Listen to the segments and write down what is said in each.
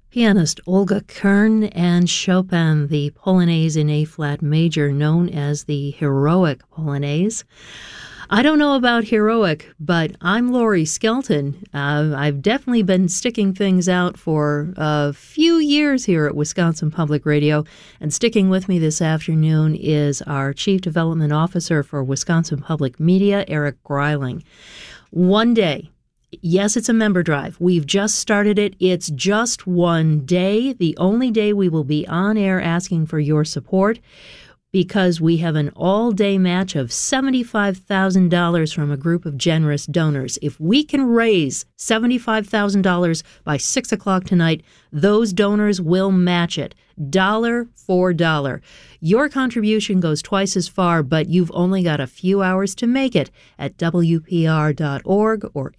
Pianist Olga Kern and Chopin, the Polonaise in A-flat major, known as the Heroic Polonaise. I don't know about heroic, but I'm Laurie Skelton. I've definitely been sticking things out for a few years here at Wisconsin Public Radio, and sticking with me this afternoon is our Chief Development Officer for Wisconsin Public Media, Eric Greiling. One day, yes, it's a member drive. We've just started it. It's just one day, the only day we will be on air asking for your support, because we have an all-day match of $75,000 from a group of generous donors. If we can raise $75,000 by 6 o'clock tonight, those donors will match it, dollar for dollar. Your contribution goes twice as far, but you've only got a few hours to make it at WPR.org or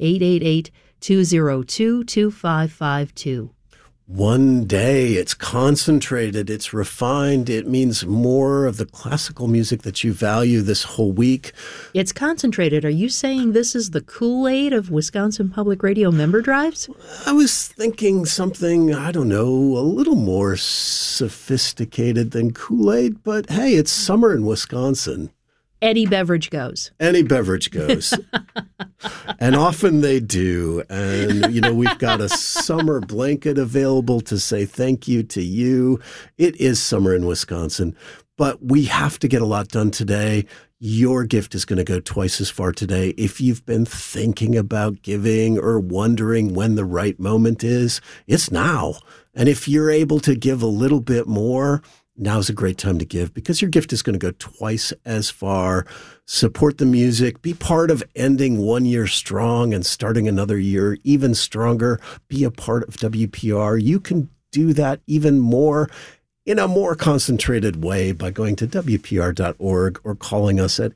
888-202-2552. One day, it's concentrated, it's refined, it means more of the classical music that you value this whole week. It's concentrated. Are you saying this is the Kool-Aid of Wisconsin Public Radio member drives? I was thinking something, I don't know, a little more sophisticated than Kool-Aid, but hey, it's summer in Wisconsin. Any beverage goes. Any beverage goes. And often they do. And, we've got a summer blanket available to say thank you to you. It is summer in Wisconsin, but we have to get a lot done today. Your gift is going to go twice as far today. If you've been thinking about giving or wondering when the right moment is, it's now. And if you're able to give a little bit more, now's a great time to give, because your gift is going to go twice as far. Support the music. Be part of ending 1 year strong and starting another year even stronger. Be a part of WPR. You can do that even more in a more concentrated way by going to WPR.org or calling us at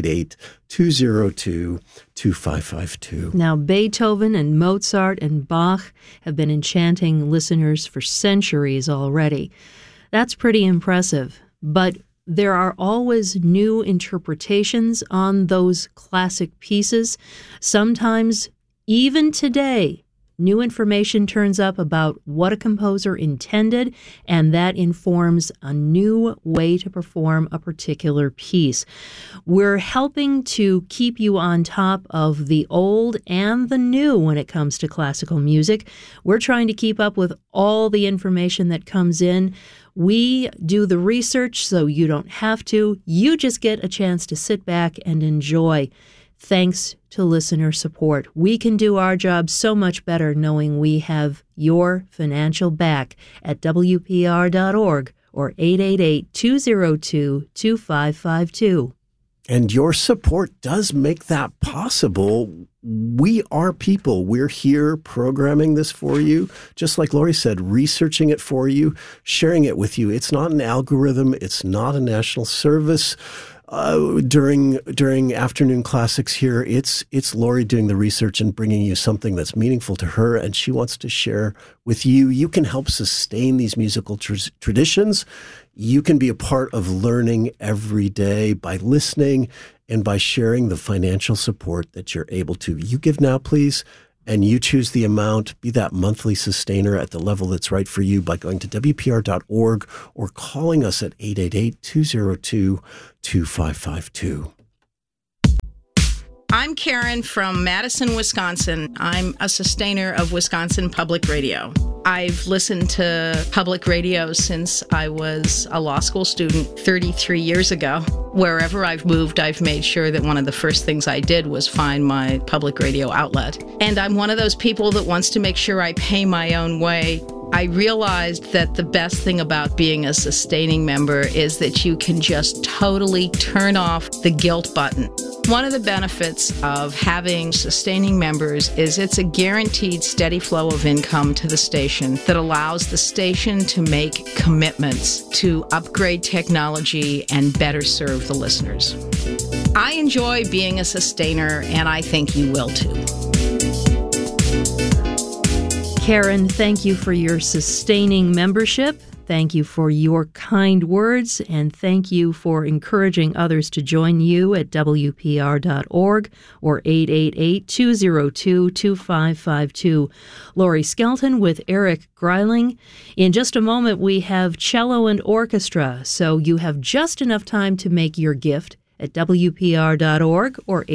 888-202-2552. Now, Beethoven and Mozart and Bach have been enchanting listeners for centuries already. That's pretty impressive, but there are always new interpretations on those classic pieces. Sometimes, even today, new information turns up about what a composer intended, and that informs a new way to perform a particular piece. We're helping to keep you on top of the old and the new when it comes to classical music. We're trying to keep up with all the information that comes in. We do the research so you don't have to. You just get a chance to sit back and enjoy. Thanks to listener support. We can do our job so much better knowing we have your financial back at WPR.org or 888-202-2552. And your support does make that possible. We are people. We're here programming this for you. Just like Laurie said, researching it for you, sharing it with you. It's not an algorithm. It's not a national service. During afternoon classics here, it's Laurie doing the research and bringing you something that's meaningful to her, and she wants to share with you. You can help sustain these musical traditions. You can be a part of learning every day by listening and by sharing the financial support that you're able to. You give now, please, and you choose the amount. Be that monthly sustainer at the level that's right for you by going to WPR.org or calling us at 888-202-2552. I'm Karen from Madison, Wisconsin. I'm a sustainer of Wisconsin Public Radio. I've listened to public radio since I was a law school student 33 years ago. Wherever I've moved, I've made sure that one of the first things I did was find my public radio outlet. And I'm one of those people that wants to make sure I pay my own way. I realized that the best thing about being a sustaining member is that you can just totally turn off the guilt button. One of the benefits of having sustaining members is it's a guaranteed steady flow of income to the station that allows the station to make commitments to upgrade technology and better serve the listeners. I enjoy being a sustainer, and I think you will too. Karen, thank you for your sustaining membership. Thank you for your kind words, and thank you for encouraging others to join you at WPR.org or 888-202-2552. Laurie Skelton with Eric Greiling. In just a moment, we have cello and orchestra, so you have just enough time to make your gift at WPR.org or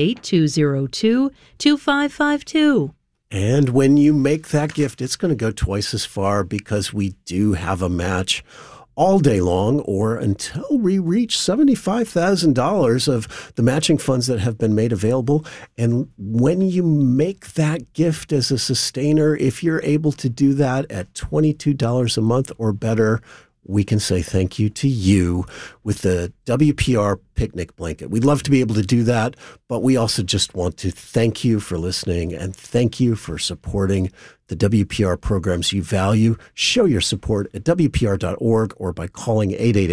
888-202-2552. And when you make that gift, it's going to go twice as far because we do have a match all day long or until we reach $75,000 of the matching funds that have been made available. And when you make that gift as a sustainer, if you're able to do that at $22 a month or better, we can say thank you to you with the WPR picnic blanket. We'd love to be able to do that, but we also just want to thank you for listening and thank you for supporting the WPR programs you value. Show your support at WPR.org or by calling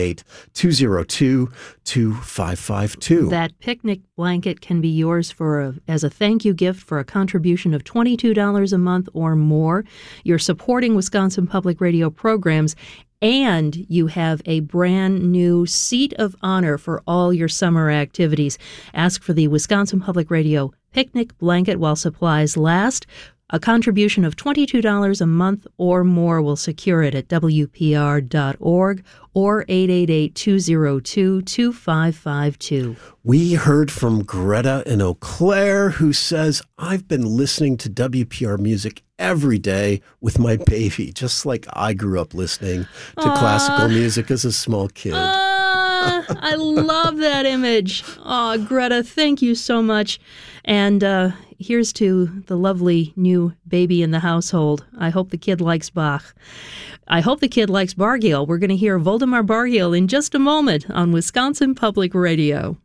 888-202-2552. That picnic blanket can be yours as a thank you gift for a contribution of $22 a month or more. You're supporting Wisconsin Public Radio programs, and you have a brand new seat of honor for all your summer activities. Ask for the Wisconsin Public Radio picnic blanket while supplies last. A contribution of $22 a month or more will secure it at WPR.org or 888-202-2552. We heard from Greta in Eau Claire, who says, I've been listening to WPR music every day with my baby, just like I grew up listening to classical music as a small kid. I love that image. Oh, Greta, thank you so much. And here's to the lovely new baby in the household. I hope the kid likes Bach. I hope the kid likes Bargiel. We're going to hear Voldemar Bargiel in just a moment on Wisconsin Public Radio.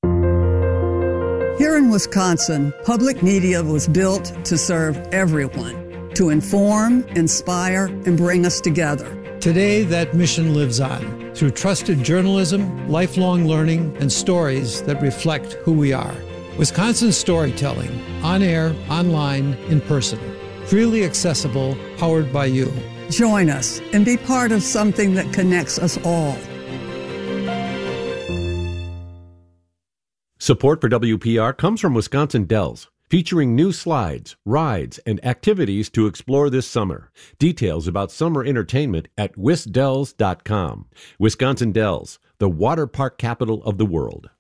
Here in Wisconsin, public media was built to serve everyone, to inform, inspire, and bring us together. Today, that mission lives on through trusted journalism, lifelong learning, and stories that reflect who we are. Wisconsin storytelling, on air, online, in person. Freely accessible, powered by you. Join us and be part of something that connects us all. Support for WPR comes from Wisconsin Dells, featuring new slides, rides, and activities to explore this summer. Details about summer entertainment at wisdells.com. Wisconsin Dells, the water park capital of the world.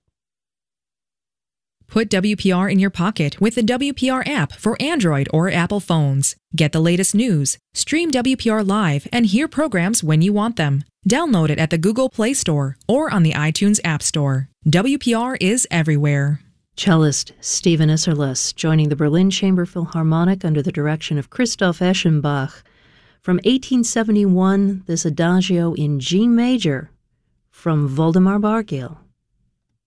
Put WPR in your pocket with the WPR app for Android or Apple phones. Get the latest news, stream WPR live, and hear programs when you want them. Download it at the Google Play Store or on the iTunes App Store. WPR is everywhere. Cellist Stephen Isserles joining the Berlin Chamber Philharmonic under the direction of Christoph Eschenbach. From 1871, this Adagio in G major from Voldemar Bargiel.